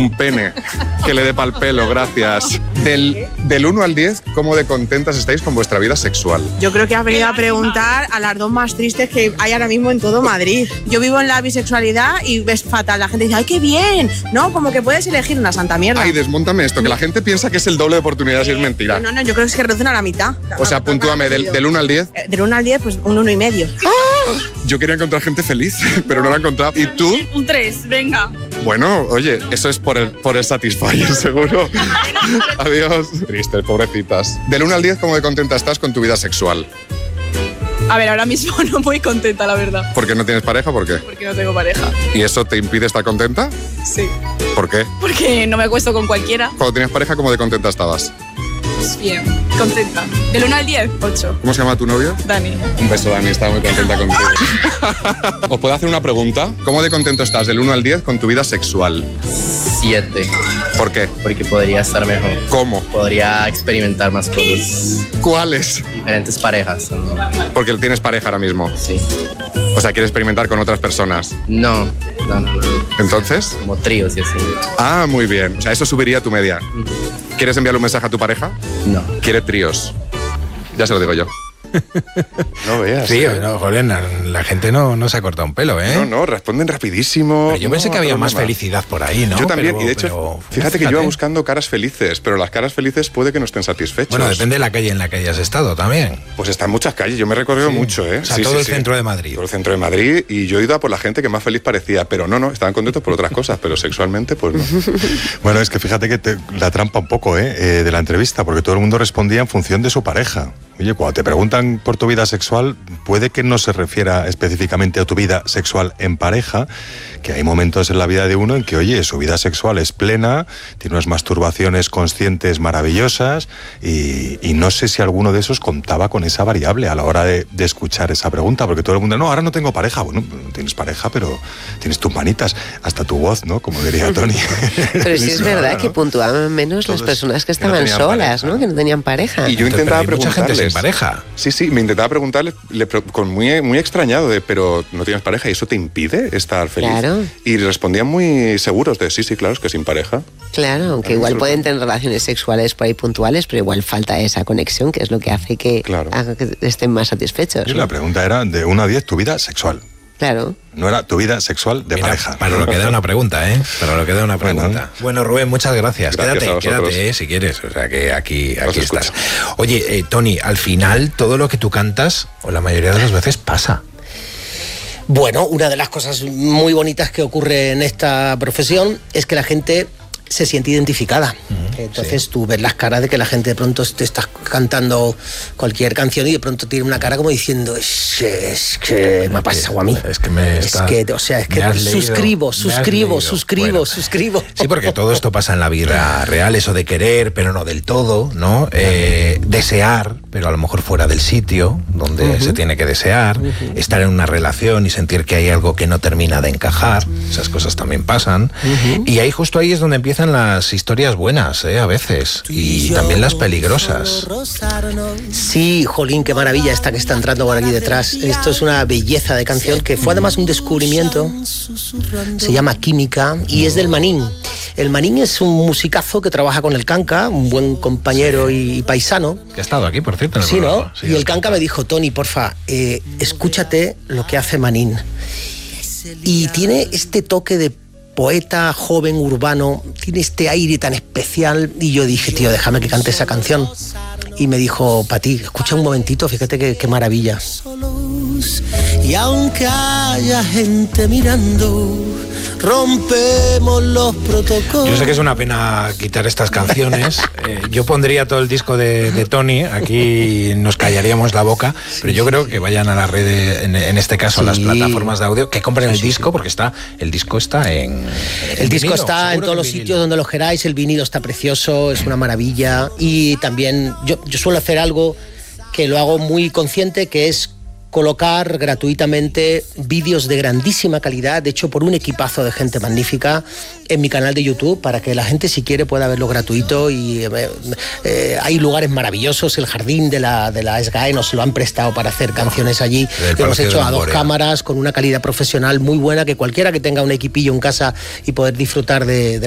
un pene que le dé pa'l pelo, gracias. Del 1 al 10, ¿cómo de contentas estáis con vuestra vida sexual? Yo creo que has venido a preguntar a las dos más tristes que hay ahora mismo en todo Madrid. Yo vivo en la bisexualidad y ves fatal. La gente dice, ¡ay, qué bien! No, como que puedes elegir una santa mierda. Ay, desmóntame esto, que la gente piensa que es el doble de oportunidades y es mentira. No, yo creo que es que reducen a la mitad. O sea, puntúame del 1 al 10. Del 1 al 10, pues un 1,5. Yo quería encontrar gente feliz, pero no la he encontrado. ¿Y tú? Un 3, venga. Bueno, oye, eso es por el Satisfyer, seguro. Adiós. Tristes, pobrecitas. Del 1 al 10, ¿cómo de contenta estás con tu vida sexual? A ver, ahora mismo no muy contenta, la verdad. ¿Por qué no tienes pareja? ¿Por qué? Porque no tengo pareja. ¿Y eso te impide estar contenta? Sí. ¿Por qué? Porque no me acuesto con cualquiera. Cuando tenías pareja, ¿cómo de contenta estabas? Pues bien, contenta. Del 1 al 10, 8. ¿Cómo se llama tu novio? Dani. Un beso, Dani, estaba muy contenta contigo. ¿Os puedo hacer una pregunta? ¿Cómo de contento estás del 1 al 10 con tu vida sexual? 7. ¿Por qué? Porque podría estar mejor. ¿Cómo? Podría experimentar más cosas. ¿Cuáles? Diferentes parejas, ¿no? Porque tienes pareja ahora mismo. Sí. O sea, ¿quieres experimentar con otras personas? No. ¿Entonces? Como tríos y así. Ah, muy bien. O sea, eso subiría tu media. ¿Quieres enviarle un mensaje a tu pareja? No. Quiere tríos. Ya se lo digo yo. No veas. Sí, no, joder, la gente no se ha cortado un pelo, ¿eh? No, responden rapidísimo. Pero yo pensé que había más felicidad por ahí, ¿no? Yo también, y de hecho, fíjate que yo iba buscando caras felices, pero las caras felices puede que no estén satisfechos. Bueno, depende de la calle en la que hayas estado también. Pues está en muchas calles, yo me he recorrido mucho, ¿eh? O sea, todo el centro de Madrid. Todo el centro de Madrid, y yo he ido a por la gente que más feliz parecía, pero no, estaban contentos por otras cosas, pero sexualmente, pues no. Bueno, es que fíjate que la trampa un poco, de la entrevista, porque todo el mundo respondía en función de su pareja. Oye, cuando te preguntan por tu vida sexual, puede que no se refiera específicamente a tu vida sexual en pareja, que hay momentos en la vida de uno en que, oye, su vida sexual es plena, tiene unas masturbaciones conscientes maravillosas, y no sé si alguno de esos contaba con esa variable a la hora de escuchar esa pregunta, porque todo el mundo, no, ahora no tengo pareja. Bueno, no tienes pareja, pero tienes tus manitas, hasta tu voz, ¿no? Como diría Tony. Pero sí es verdad, ¿no? Que puntuaban menos las personas que estaban solas, ¿no? Que no tenían pareja. Y yo intentaba preguntarles. Mucha gente sin pareja. Sí, me intentaba preguntarles, con muy extrañado, pero ¿no tienes pareja y eso te impide estar feliz? Claro. Y respondían muy seguros de sí, claro, es que sin pareja. Claro, aunque igual pueden tener relaciones sexuales por ahí puntuales, pero igual falta esa conexión, que es lo que hace que haga que estén más satisfechos. Y la pregunta era de 1 a 10 tu vida sexual. Claro. No era tu vida sexual de pareja. Para lo que da una pregunta, ¿eh? Para lo que da una pregunta. Bueno, Rubén, muchas gracias. Quédate, si quieres. O sea, que aquí estás. Oye, Tony, al final, todo lo que tú cantas, o la mayoría de las veces, pasa. Bueno, una de las cosas muy bonitas que ocurre en esta profesión es que la gente se siente identificada. Entonces tú ves las caras de que la gente de pronto te estás cantando cualquier canción y de pronto tiene una cara como diciendo es que me ha pasado a mí. Suscribo. Sí, porque todo esto pasa en la vida real, eso de querer, pero no del todo, ¿no? Desear, pero a lo mejor fuera del sitio donde se tiene que desear, estar en una relación y sentir que hay algo que no termina de encajar, esas cosas también pasan. Y ahí justo ahí es donde empiezan las historias buenas, a veces, y también las peligrosas. Sí, jolín, qué maravilla esta que está entrando por aquí detrás. Esto es una belleza de canción que fue además un descubrimiento. Se llama Química y es del Manín. El Manín es un musicazo que trabaja con el Canca, un buen compañero y paisano. Que ha estado aquí, por cierto. Sí, ¿no? Sí, y el Canca me dijo, Tony, porfa, escúchate lo que hace Manín. Y tiene este toque de poeta joven, urbano, tiene este aire tan especial, y yo dije, tío, déjame que cante esa canción. Y me dijo, Pati, escucha un momentito, fíjate qué maravilla. Y aunque haya gente mirando, rompemos los protocolos. Yo sé que es una pena quitar estas canciones. Yo pondría todo el disco de Tony, aquí nos callaríamos la boca, pero yo creo que vayan a las redes, en este caso a las plataformas de audio, que compren el disco, porque el disco está en... El disco está en todos los sitios donde lo queráis, el vinilo está precioso, es una maravilla. Y también yo suelo hacer algo que lo hago muy consciente, que es colocar gratuitamente vídeos de grandísima calidad, hecho por un equipazo de gente magnífica, en mi canal de YouTube, para que la gente, si quiere, pueda verlo gratuito. Y hay lugares maravillosos, el jardín de la SGAE nos lo han prestado para hacer canciones allí, que hemos hecho a 2 cámaras, con una calidad profesional muy buena, que cualquiera que tenga un equipillo en casa y poder disfrutar de